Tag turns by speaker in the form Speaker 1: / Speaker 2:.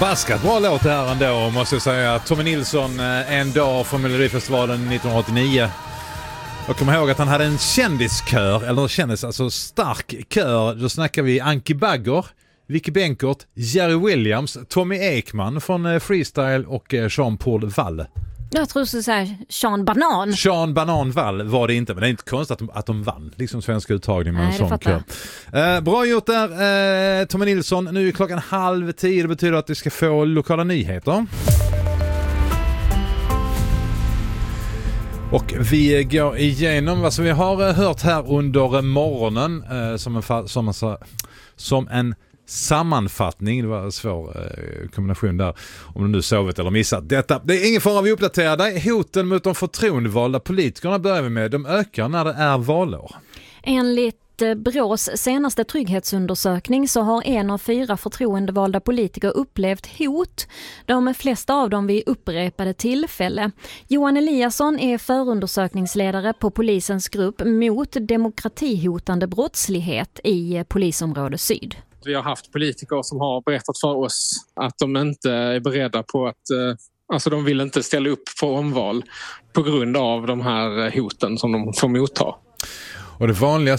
Speaker 1: Förbaskat bra låt här ändå, måste jag säga. Tommy Nilsson, En dag från Melodifestivalen 1989. Jag kommer ihåg att han hade en kändiskör, eller kändes alltså stark kör. Då snackar vi Anki Bagger, Vicky Benkert, Jerry Williams, Tommy Ekman från Freestyle och Jean-Paul Wall.
Speaker 2: Jag tror så här, Sean Banan.
Speaker 1: Sean Banan Wall var det inte, men det är inte konstigt att de vann liksom svenska uttagning med en sån kör. Bra gjort där, Tommy Nilsson. Nu är klockan 9:30, det betyder att vi ska få lokala nyheter. Och vi går igenom vad som vi har hört här under morgonen som en sammanfattning. Det var en svår kombination där, om du nu sovit eller missat detta. Det är ingen fara, vi uppdaterar dig. Hoten mot de förtroendevalda politikerna börjar vi med. De ökar när det är valår.
Speaker 2: Enligt Brås senaste trygghetsundersökning så har 1 av 4 förtroendevalda politiker upplevt hot. De flesta av dem vid upprepade tillfälle. Johan Eliasson är förundersökningsledare på polisens grupp mot demokratihotande brottslighet i polisområde Syd.
Speaker 3: Vi har haft politiker som har berättat för oss att de inte är beredda på att... Alltså de vill inte ställa upp på omval på grund av de här hoten som de får motta.
Speaker 1: Och det vanligaste